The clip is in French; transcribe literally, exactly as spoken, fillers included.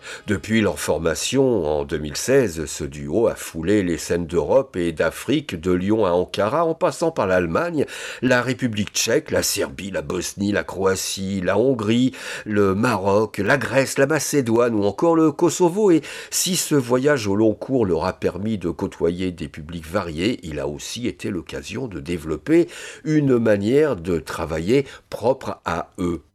Depuis leur formation en deux mille seize, ce duo a foulé les scènes d'Europe et d'Afrique, de Lyon à Ankara, en passant par l'Allemagne, la République tchèque, la Serbie, la Bosnie, la Croatie, la Hongrie, le Maroc, la Grèce, la Macédoine ou encore le Kosovo. Et si ce voyage au long cours leur a permis de côtoyer des publics variés, il a aussi été l'occasion de développer une manière de travailler propre à eux.